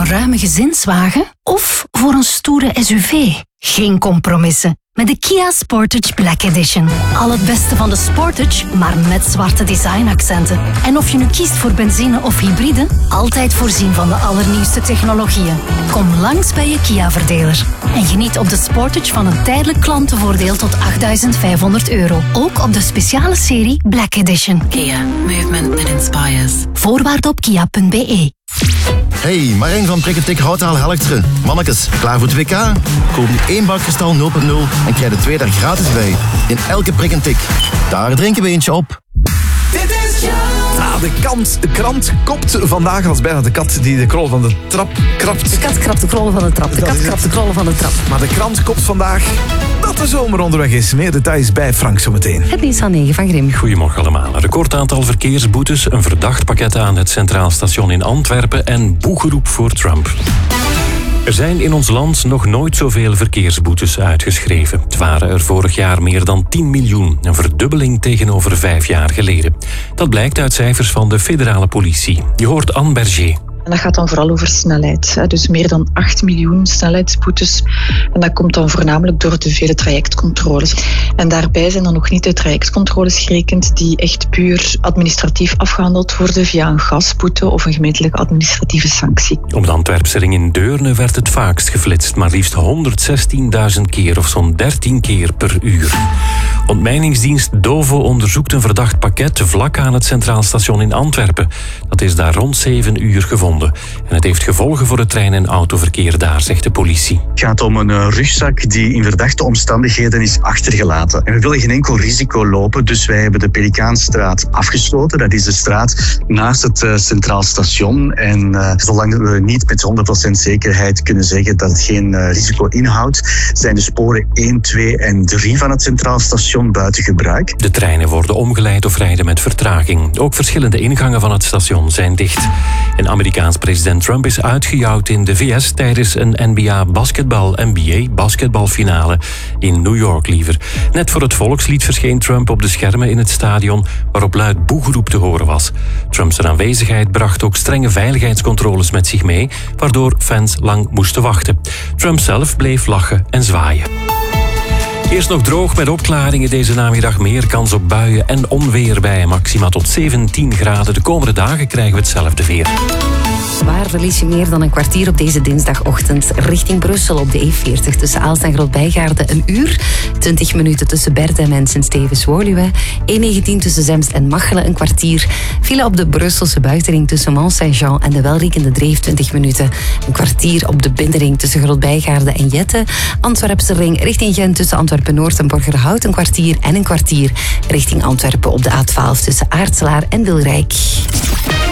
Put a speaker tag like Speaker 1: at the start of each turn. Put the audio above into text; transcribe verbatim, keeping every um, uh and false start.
Speaker 1: ruime gezinswagen of voor een stoere S U V? Geen compromissen. Met de Kia Sportage Black Edition. Al het beste van de Sportage, maar met zwarte designaccenten. En of je nu kiest voor benzine of hybride, altijd voorzien van de allernieuwste technologieën. Kom langs bij je Kia-verdeler. En geniet op de Sportage van een tijdelijk klantenvoordeel tot achtduizend vijfhonderd euro. Ook op de speciale serie Black Edition.
Speaker 2: Kia. Movement that inspires.
Speaker 1: Voorwaarden op kia punt b e.
Speaker 3: Hey, Marijn van Prikketik Houtaal Helchteren. Mannekes, klaar voor het W K? Koop nu één bak Kristal nul punt nul en krijg er twee daar gratis bij. In elke prik en tik. Daar drinken we eentje op.
Speaker 4: Dit is ja, de, kant, de krant kopt vandaag als bijna de kat die de krol van de trap krapt.
Speaker 5: De kat krapt de krollen van de trap. De kat krapt de krollen van de trap.
Speaker 4: Maar de krant kopt vandaag dat de zomer onderweg is. Meer details bij Frank zometeen.
Speaker 5: Het nieuws aan negen van Grim.
Speaker 6: Goedemorgen allemaal. Een record aantal verkeersboetes, een verdacht pakket aan het Centraal Station in Antwerpen en boegeroep voor Trump. Er zijn in ons land nog nooit zoveel verkeersboetes uitgeschreven. Het waren er vorig jaar meer dan tien miljoen, een verdubbeling tegenover vijf jaar geleden. Dat blijkt uit cijfers van de federale politie. Je hoort Anne Berger.
Speaker 7: En dat gaat dan vooral over snelheid. Dus meer dan acht miljoen snelheidsboetes. En dat komt dan voornamelijk door de vele trajectcontroles. En daarbij zijn dan nog niet de trajectcontroles gerekend die echt puur administratief afgehandeld worden via een gasboete of een gemeentelijke administratieve sanctie.
Speaker 6: Op de Antwerpse ring in Deurne werd het vaakst geflitst, maar liefst honderdzestienduizend keer of zo'n dertien keer per uur. Ontmijningsdienst Dovo onderzoekt een verdacht pakket vlak aan het Centraal Station in Antwerpen. Dat is daar rond zeven uur gevonden. En het heeft gevolgen voor het trein- en autoverkeer daar, zegt de politie.
Speaker 8: Het gaat om een uh, rugzak die in verdachte omstandigheden is achtergelaten. En we willen geen enkel risico lopen, dus wij hebben de Pelikaanstraat afgesloten. Dat is de straat naast het uh, Centraal Station. En uh, zolang we niet met honderd procent zekerheid kunnen zeggen dat het geen uh, risico inhoudt, zijn de sporen één, twee en drie van het Centraal Station buiten gebruik.
Speaker 6: De treinen worden omgeleid of rijden met vertraging. Ook verschillende ingangen van het station zijn dicht. En Amerikaans president Trump is uitgejouwd in de V S tijdens een N B A basketbal N B A basketbalfinale in New York liever. Net voor het volkslied verscheen Trump op de schermen in het stadion waarop luid boegeroep te horen was. Trumps aanwezigheid bracht ook strenge veiligheidscontroles met zich mee, waardoor fans lang moesten wachten. Trump zelf bleef lachen en zwaaien. Eerst nog droog met opklaringen deze namiddag. Meer kans op buien en onweer bij maxima tot zeventien graden. De komende dagen krijgen we hetzelfde weer.
Speaker 5: Waar verlies je meer dan een kwartier op deze dinsdagochtend? Richting Brussel op de E veertig tussen Aalst en Grootbijgaarden een uur. twintig minuten tussen Berdem en Sint-Stevens-Woluwe. E negentien tussen Zemst en Machelen een kwartier. File op de Brusselse buitenring tussen Mont-Saint-Jean en de welriekende Dreef twintig minuten. Een kwartier op de binnenring tussen Grootbijgaarden en Jette. Antwerpse ring richting Gent tussen Antwerpen-Noord en Borgerhout een kwartier. En een kwartier richting Antwerpen op de A twaalf tussen Aartselaar en Wilrijk.